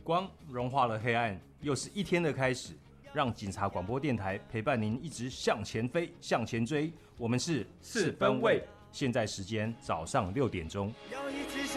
光融化了黑暗，又是一天的开始。让警察广播电台陪伴您一直向前飞，向前追。我们是 4分卫， 现在时间早上6点钟。